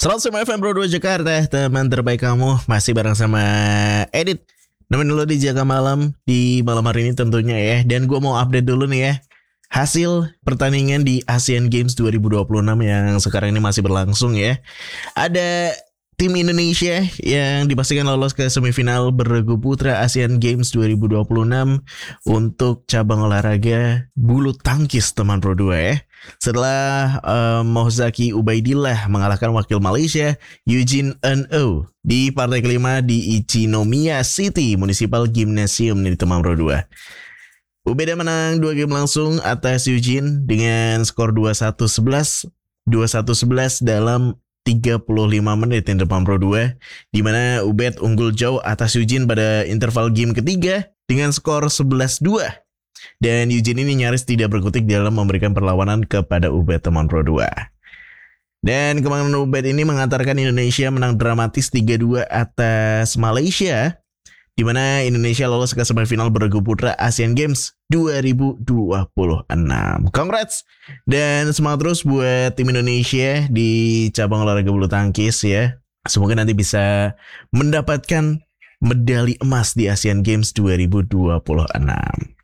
105 FM Bro 2 Jakarta, teman terbaik kamu. Masih bareng sama Edit. Nemenin lo di Jaga Malam di malam hari ini tentunya ya. Dan gue mau update dulu nih ya hasil pertandingan di Asian Games 2026 yang sekarang ini masih berlangsung ya. Ada tim Indonesia yang dipastikan lolos ke semifinal bergu putra Asian Games 2026 untuk cabang olahraga bulu tangkis teman Pro 2 ya. Setelah Mohzaki Ubaidillah mengalahkan wakil Malaysia Eugene N.O. di partai kelima di Ichinomiya City Municipal Gymnasium di teman Pro 2. Ubeda menang 2 game langsung atas Eugene dengan skor 2-1-11 dalam 35 menit di depan Pro 2, di mana Ubed unggul jauh atas Eugene pada interval game ketiga dengan skor 11-2. Dan Eugene ini nyaris tidak berkutik dalam memberikan perlawanan kepada Ubed teman Pro 2. Dan kemenangan Ubed ini mengantarkan Indonesia menang dramatis 3-2 atas Malaysia, di mana Indonesia lolos ke semifinal bergu putra Asian Games 2026. Congrats dan semangat terus buat tim Indonesia di cabang olahraga bulu tangkis ya. Semoga nanti bisa mendapatkan medali emas di Asian Games 2026.